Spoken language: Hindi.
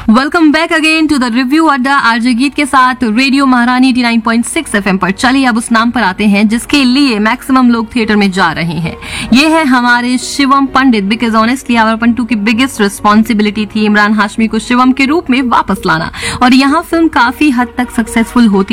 Welcome back again to the review अड्डा आरजे गीत के साथ रेडियो महारानी 89.6 एफएम पर। चलिए अब उस नाम पर आते हैं जिसके लिए मैक्सिमम लोग थिएटर में जा रहे हैं। ये है हमारे शिवम पंडित। बिकॉज ऑनेस्टली आवर पंटू की बिगेस्ट रिस्पॉन्सिबिलिटी थी इमरान हाशमी को शिवम के रूप में वापस लाना, और यहाँ फिल्म काफी हद तक सक्सेसफुल होती